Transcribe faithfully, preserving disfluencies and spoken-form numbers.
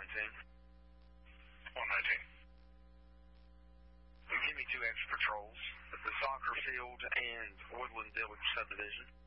nineteen. one nineteen. Give me two extra patrols at the soccer field and Woodland Village subdivision.